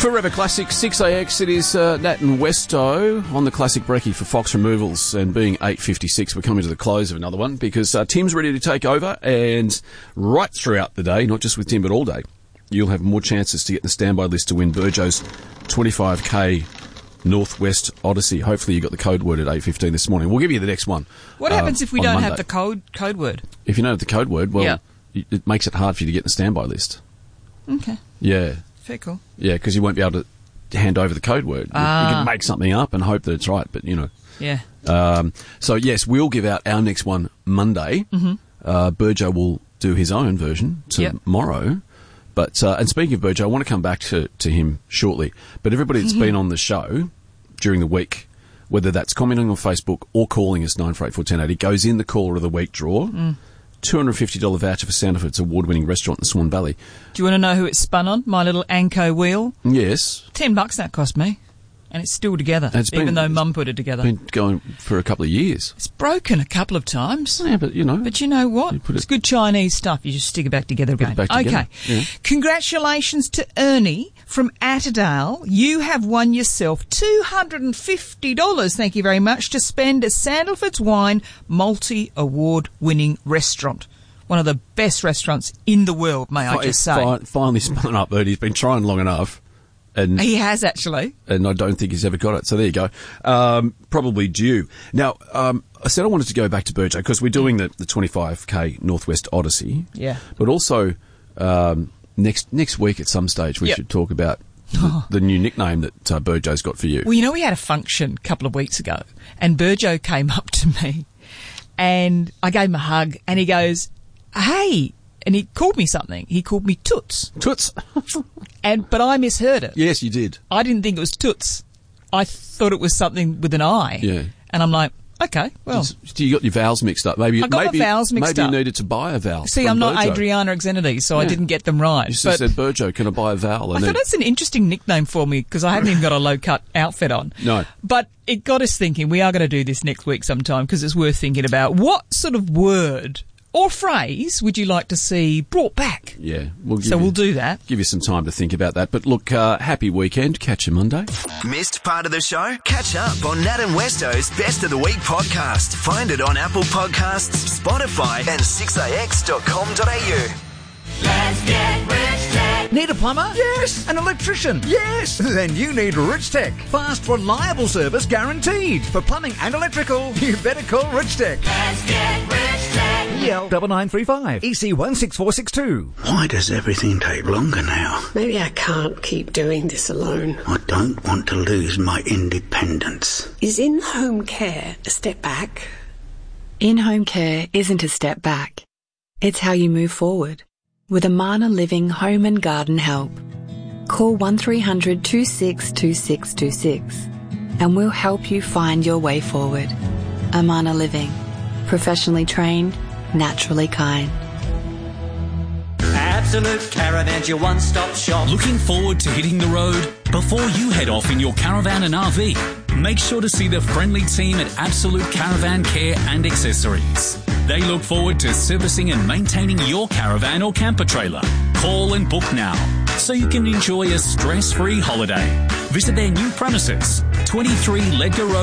Forever Classic 6AX, it is Nat and Westo on the Classic Brekkie for Fox Removals, and being 8:56, we're coming to the close of another one because Tim's ready to take over, and right throughout the day, not just with Tim but all day, you'll have more chances to get the standby list to win Burjo's 25k Northwest Odyssey. Hopefully you got the code word at 8:15 this morning. We'll give you the next one. What happens if we don't Monday. have the code word? If you don't have the code word, well, Yeah. it makes it hard for you to get the standby list. Okay. Yeah. Fair cool. Yeah, because you won't be able to hand over the code word. You can make something up and hope that it's right, but, you know. Yeah. So, yes, we'll give out our next one Monday. Mm-hmm. Burjo will do his own version tomorrow. But and speaking of Burjo, I want to come back to him shortly. But everybody that's been on the show during the week, whether that's commenting on Facebook or calling us 94841080, goes in the Caller of the Week draw. $250 voucher for Sandifords award-winning restaurant in Swan Valley. Do you want to know who it's spun on? My little Anko wheel? Yes. $10 that cost me. And it's still together, even though Mum put it together. Been going for a couple of years. It's broken a couple of times. Yeah, but you know. But you know what? It's good Chinese stuff. You just stick it back together again. Okay. Yeah. Congratulations to Ernie from Atterdale. You have won yourself $250. Thank you very much, to spend at Sandalford's Wine multi-award winning restaurant. One of the best restaurants in the world, may I just say. Finally spun up, Ernie. He's been trying long enough. And he has, actually. And I don't think he's ever got it. So there you go. Probably due. Now, I said I wanted to go back to Burjo because we're doing the 25k Northwest Odyssey. Yeah. But also, next week at some stage we should talk about the new nickname that Burjo's got for you. Well, you know, we had a function a couple of weeks ago and Burjo came up to me and I gave him a hug and he goes, "Hey," and he called me something. He called me Toots. Toots. But I misheard it. Yes, you did. I didn't think it was Toots. I thought it was something with an I. Yeah. And I'm like, okay, well. You got your vowels mixed up. Maybe I got my vowels mixed up. Maybe you needed to buy a vowel. See, I'm not Burjo. Adriana Xenides, so I didn't get them right. You just said, Burjo, can I buy a vowel? I thought that's an interesting nickname for me because I haven't even got a low-cut outfit on. No. But it got us thinking, we are going to do this next week sometime because it's worth thinking about. What sort of word or phrase would you like to see brought back? Yeah. We'll do that. Give you some time to think about that. But look, happy weekend. Catch you Monday. Missed part of the show? Catch up on Nat and Westo's Best of the Week podcast. Find it on Apple Podcasts, Spotify and 6ax.com.au. Let's get rich tech. Need a plumber? Yes. An electrician? Yes. Then you need Rich Tech. Fast, reliable service guaranteed. For plumbing and electrical, you better call Rich Tech. Let's get rich tech. EL 9935 EC 16462. Why does everything take longer now? Maybe I can't keep doing this alone. I don't want to lose my independence. Is in-home care a step back? In-home care isn't a step back. It's how you move forward. With Amana Living Home and Garden Help. Call 1300 262626 and we'll help you find your way forward. Amana Living. Professionally trained, naturally kind. Absolute Caravan's your one-stop shop. Looking forward to hitting the road? Before you head off in your caravan and RV, make sure to see the friendly team at Absolute Caravan Care and Accessories. They look forward to servicing and maintaining your caravan or camper trailer. Call and book now so you can enjoy a stress-free holiday. Visit their new premises, 23 Ledger Road.